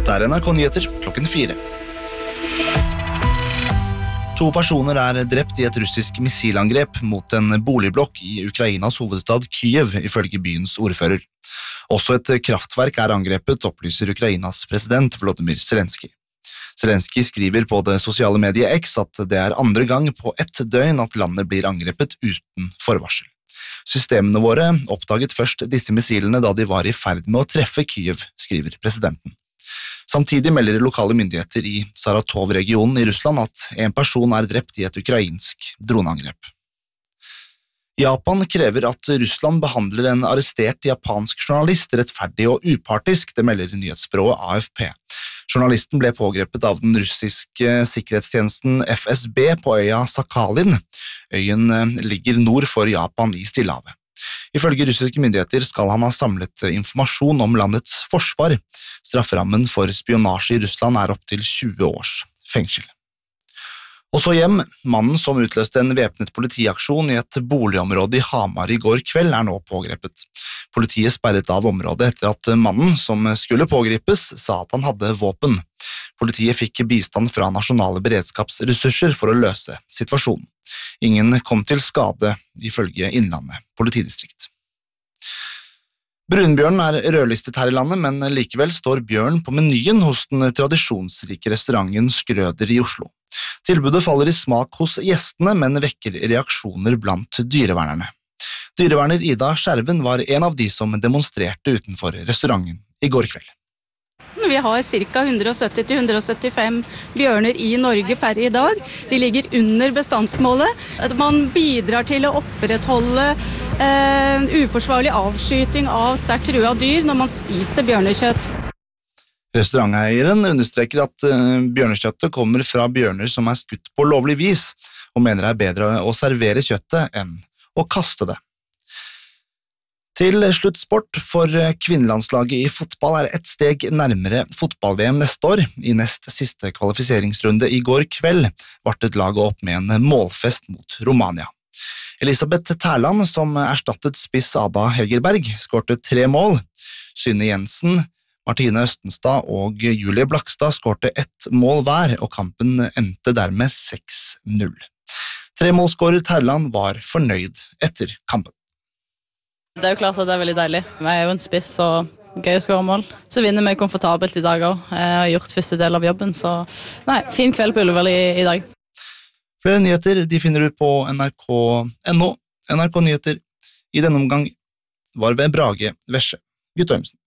Dette NRK Nyheter klokken 4. 2 personer drept i et russisk missilangrep mot en boligblokk i Ukrainas hovedstad Kyiv, ifølge byens ordfører. Også et kraftverk angrepet, opplyser Ukrainas president Volodymyr Zelenskyj. Zelenskyj skriver på det sosiale mediet X at det andre gang på 1 døgn at landet blir angrepet uten forvarsel. Systemene våre oppdaget først disse missilene da de var i ferd med å treffe Kyiv, skriver presidenten. Samtidig melder lokale myndigheter i Saratov-regionen i Russland at en person drept i et ukrainsk droneangrep. Japan krever at Russland behandler en arrestert japansk journalist rettferdig og upartisk, det melder nyhetsbyrået AFP. Journalisten ble pågrepet av den russiske sikkerhetstjenesten FSB på øya Sakhalin. Øyen ligger nord for Japan i Stillehavet. Ifølge russiske myndigheter skal han ha samlet informasjon om landets forsvar. Strafferammen for spionasje i Russland opp til 20 års fengsel. Og så hjem. Mannen som utløste en væpnet politiaksjon i et boligområde i Hamar i går kveld nå pågrepet. Politiet sperret av området etter at mannen som skulle pågripes sa at han hadde våpen. Politiet fikk bistand fra nasjonale beredskapsressurser for å løse situasjonen. Ingen kom til skade, ifølge Innlandet politidistrikt. Brunbjørn rødlistet her i landet, men likevel står bjørn på menyen hos den tradisjonsrike restauranten Skrøder i Oslo. Tilbudet faller i smak hos gjestene, men vekker reaksjoner blant dyrevernerne. Dyreverner Ida Skjerven var en av de som demonstrerte utenfor restauranten i går kveld. Vi har ca. 170-175 bjørner i Norge per i dag. De ligger under bestandsmålet. Man bidrar til å opprettholde uforsvarlig avskyting av sterkt truede dyr når man spiser bjørnekjøtt. Restauranteieren understreker at bjørnekjøttet kommer fra bjørner som skutt på lovlig vis, og mener det bedre å servere kjøttet enn å kaste det. Til slutt sport, for kvinnelandslaget i fotball et steg nærmere fotball-VM neste år. I nest siste kvalifiseringsrunde i går kveld vartet laget opp med en målfest mot Romania. Elisabeth Tærland, som erstattet spiss Ada Hegerberg, skårte 3 mål. Synne Jensen, Martine Østenstad og Julie Blakstad skårte 1 mål hver, og kampen endte dermed 6-0. 3-målskårer Tærland var fornøyd etter kampen. Det jo klart at det veldig deilig. Jeg jo en spiss, så gøy å skåre mål. Så vinner vi komfortabelt i dag også. Jeg har gjort første del av jobben, så fin kveld på Ullevål i dag. Flere nyheter finner du på nrk.no. NRK Nyheter i denne omgang var ved Brage Vesje Guttormsen.